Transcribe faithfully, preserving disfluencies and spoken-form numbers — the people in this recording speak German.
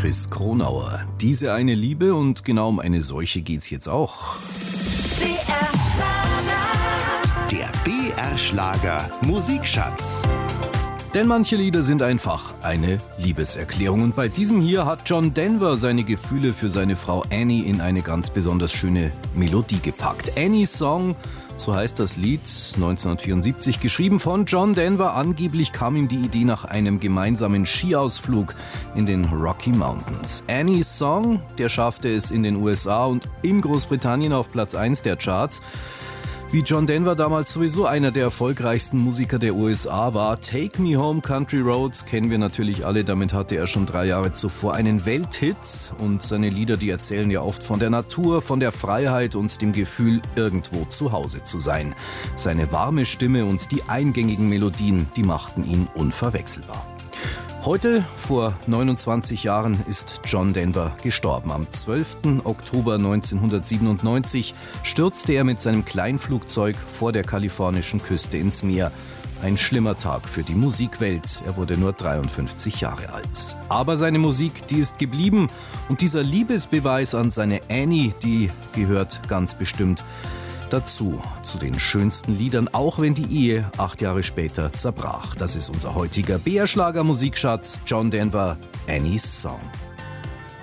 Chris Kronauer. Diese eine Liebe und genau um eine solche geht's jetzt auch. B R-Schlager. Der B R-Schlager Musikschatz. Denn manche Lieder sind einfach eine Liebeserklärung. Und bei diesem hier hat John Denver seine Gefühle für seine Frau Annie in eine ganz besonders schöne Melodie gepackt. Annie's Song, so heißt das Lied, neunzehnhundertvierundsiebzig, geschrieben von John Denver. Angeblich kam ihm die Idee nach einem gemeinsamen Skiausflug in den Rocky Mountains. Annie's Song, der schaffte es in den U S A und in Großbritannien auf Platz eins der Charts. Wie John Denver damals sowieso einer der erfolgreichsten Musiker der U S A war. Take Me Home Country Roads kennen wir natürlich alle. Damit hatte er schon drei Jahre zuvor einen Welthit. Und seine Lieder, die erzählen ja oft von der Natur, von der Freiheit und dem Gefühl, irgendwo zu Hause zu sein. Seine warme Stimme und die eingängigen Melodien, die machten ihn unverwechselbar. Heute, vor neunundzwanzig Jahren, ist John Denver gestorben. Am zwölften Oktober neunzehnhundertsiebenundneunzig stürzte er mit seinem Kleinflugzeug vor der kalifornischen Küste ins Meer. Ein schlimmer Tag für die Musikwelt. Er wurde nur dreiundfünfzig Jahre alt. Aber seine Musik, die ist geblieben. Und dieser Liebesbeweis an seine Annie, die gehört ganz bestimmt dazu, zu den schönsten Liedern, auch wenn die Ehe acht Jahre später zerbrach. Das ist unser heutiger B R-Schlager Musikschatz, John Denver, Annie's Song.